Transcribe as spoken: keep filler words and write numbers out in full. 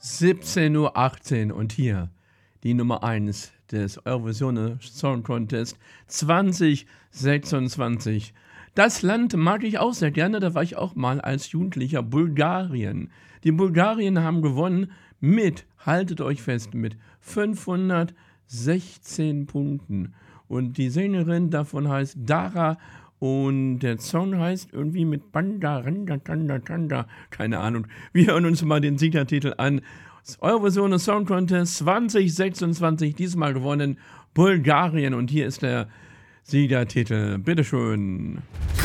siebzehn Uhr achtzehn und hier die Nummer eins des Eurovision Song Contest zwanzig sechsundzwanzig. Das Land mag ich auch sehr gerne, da war ich auch mal als Jugendlicher, Bulgarien. Die Bulgarien haben gewonnen mit, haltet euch fest, mit fünfhundertsechzehn Punkten. Und die Sängerin davon heißt Dara und der Song heißt irgendwie mit Banda, Randa, Tanda, Tanda, keine Ahnung. Wir hören uns mal den Siegertitel an. Eurovision Song Contest zwanzig sechsundzwanzig, diesmal gewonnen Bulgarien und hier ist der Siegertitel. Bitteschön.